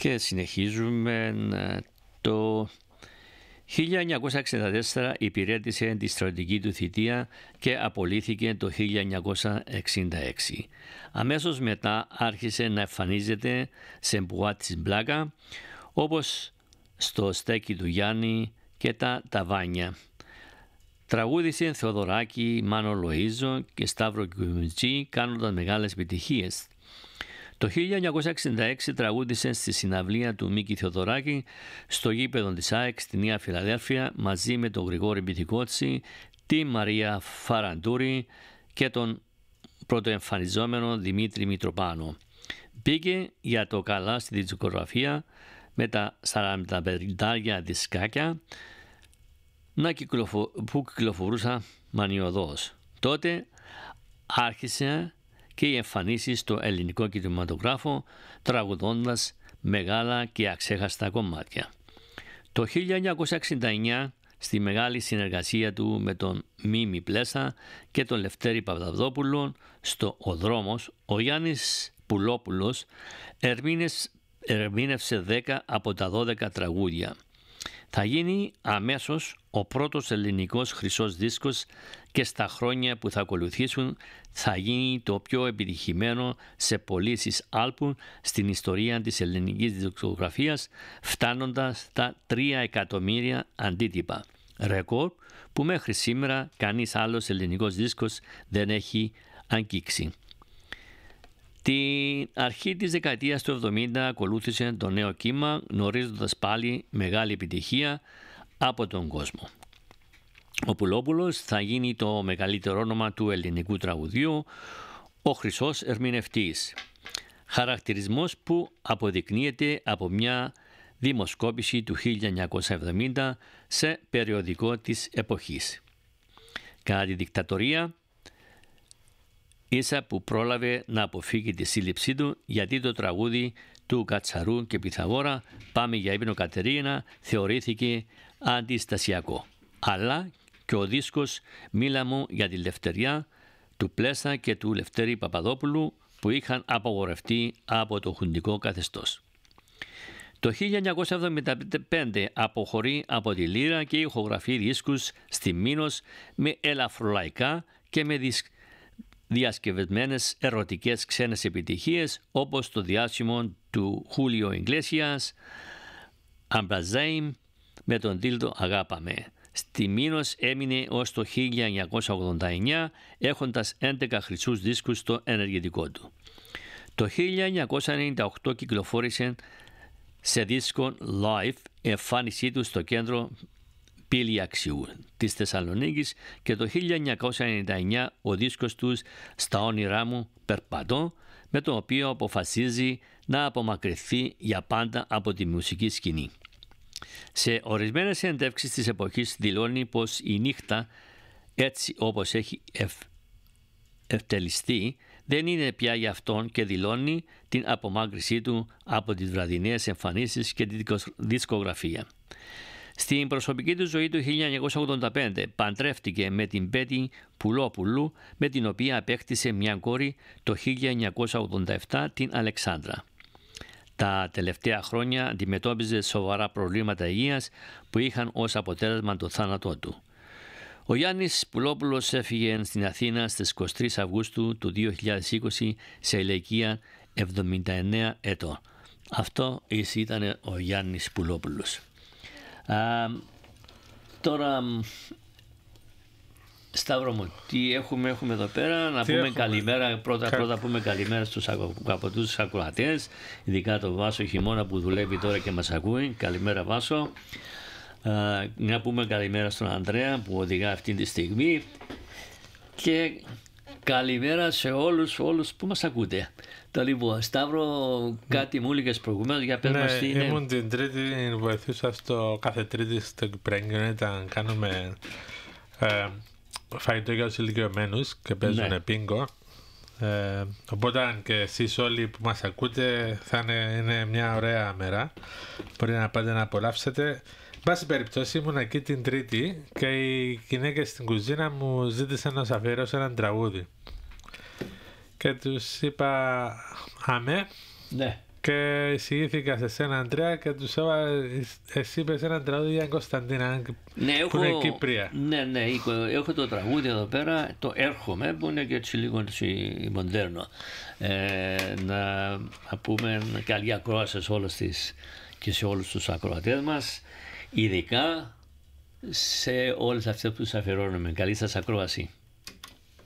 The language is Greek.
Και συνεχίζουμε. Το 1964 υπηρέτησε τη στρατιωτική του θητεία και απολύθηκε το 1966. Αμέσως μετά άρχισε να εμφανίζεται σε μπουά της Μπλάκα, όπως στο στέκι του Γιάννη και τα ταβάνια. Τραγούδισε Θεοδωράκη, Μάνο Λοΐζο και Σταύρο Κιουμιτζή, κάνοντας μεγάλες επιτυχίες. Το 1966 τραγούδισε στη συναυλία του Μίκη Θεοδωράκη στο γήπεδο της ΑΕΚ στη Νέα Φιλαδέλφια μαζί με τον Γρηγόρη Μπιτικότσι, τη Μαρία Φαραντούρη και τον πρωτοεμφανιζόμενο Δημήτρη Μητροπάνο. Μπήκε για το καλά στη δισκογραφία με τα 45 δισκάκια που κυκλοφορούσαν μανιωδώς. Τότε άρχισε και οι εμφανίσεις στο ελληνικό κινηματογράφο τραγουδώντας μεγάλα και αξέχαστα κομμάτια. Το 1969, στη μεγάλη συνεργασία του με τον Μίμη Πλέσα και τον Λευτέρη Παπαδόπουλο στο «Ο Δρόμος», ο Γιάννης Πουλόπουλος ερμήνευσε 10 από τα 12 τραγούδια. Θα γίνει αμέσως ο πρώτος ελληνικός χρυσός δίσκος και στα χρόνια που θα ακολουθήσουν θα γίνει το πιο επιτυχημένο σε πωλήσεις άλμπουμ στην ιστορία της ελληνικής δισκογραφίας, φτάνοντας τα 3 εκατομμύρια αντίτυπα. Ρεκόρ που μέχρι σήμερα κανείς άλλος ελληνικός δίσκος δεν έχει αγγίξει. Την αρχή της δεκαετίας του 70 ακολούθησε το νέο κύμα, γνωρίζοντας πάλι μεγάλη επιτυχία από τον κόσμο. Ο Πουλόπουλος θα γίνει το μεγαλύτερο όνομα του ελληνικού τραγουδιού, ο χρυσός ερμηνευτής. Χαρακτηρισμός που αποδεικνύεται από μια δημοσκόπηση του 1970 σε περιοδικό της εποχής. Κατά τη δικτατορία, ίσα που πρόλαβε να αποφύγει τη σύλληψή του, γιατί το τραγούδι του Κατσαρού και Πυθαγόρα «Πάμε για ύπνο Κατερίνα» θεωρήθηκε αντιστασιακό. Αλλά και ο δίσκος «Μίλα μου για τη Λευτεριά» του Πλέσα και του Λευτέρη Παπαδόπουλου που είχαν απαγορευτεί από το χουντικό καθεστώς. Το 1975 αποχωρεί από τη λύρα και ηχογραφεί δίσκους στη Μήνος με ελαφρολαϊκά και με διασκευασμένες ερωτικές ξένες επιτυχίες όπως το διάσημο του Χούλιο Ιγκλέσιας, Αμπραζέιμ με τον τίτλο «Αγάπαμε». Στη Μήνος έμεινε ως το 1989 έχοντας 11 χρυσούς δίσκους στο ενεργητικό του. Το 1998 κυκλοφόρησε σε δίσκο live εμφάνισή του στο κέντρο Πηλιαξιού της Θεσσαλονίκης και το 1999 ο δίσκος τους «Στα όνειρά μου περπατώ», με το οποίο αποφασίζει να απομακρυνθεί για πάντα από τη μουσική σκηνή. Σε ορισμένες συνεντεύξεις της εποχής δηλώνει πως η νύχτα έτσι όπως έχει ευτελιστεί δεν είναι πια για αυτόν και δηλώνει την απομάκρυνσή του από τις βραδινές εμφανίσεις και τη δισκογραφία. Στην προσωπική του ζωή του 1985 παντρεύτηκε με την Πέτη Πουλόπουλου, με την οποία απέκτησε μια κόρη το 1987, την Αλεξάνδρα. Τα τελευταία χρόνια αντιμετώπιζε σοβαρά προβλήματα υγείας που είχαν ως αποτέλεσμα το θάνατό του. Ο Γιάννης Πουλόπουλος έφυγε στην Αθήνα στις 23 Αυγούστου του 2020 σε ηλικία 79 ετών. Αυτό ήταν ο Γιάννης Πουλόπουλος. Τώρα, Σταύρο μου, τι έχουμε εδώ πέρα, να πούμε καλημέρα, πρώτα πούμε καλημέρα στους αγαπητούς ακροατές, ειδικά το Βάσο Χειμώνα που δουλεύει τώρα και μας ακούει. Καλημέρα Βάσο. Να πούμε καλημέρα στον Ανδρέα που οδηγά αυτή τη στιγμή και καλημέρα σε όλους που μας ακούτε. Το λοιπόν, Σταύρο, κάτι μου έλεγες προηγουμένως, για πες μας τι είναι. Ήμουν την Τρίτη, βοηθούσα κάθε Τρίτη στο Κυπρέγγιο, ήταν κάνουμε φαγητό για τους ηλικιωμένους και παίζουν πίνγκο. Οπότε αν και εσείς όλοι που μας ακούτε θα είναι μια ωραία μέρα, μπορεί να πάτε να απολαύσετε. Πάση περιπτώσει ήμουν εκεί την Τρίτη και οι γυναίκες στην κουζίνα μου ζήτησαν να σας αφιερώσω έναν τραγούδι και τους είπα αμέ. Ναι. Και εισηγήθηκα σε σένα, Αντρέα, και τους έβαλα. Εσύ είπες ένα τραγούδι για Κωνσταντίνα, που είναι Κύπρια. Ναι, έχω το τραγούδι εδώ πέρα, το Έρχομαι, που είναι και έτσι λίγο μοντέρνο. Να πούμε καλή ακρόαση σε όλες τις και σε όλους τους ακροατές μας, ειδικά σε όλες αυτές που τους αφιερώνουμε. Καλή σας ακρόαση.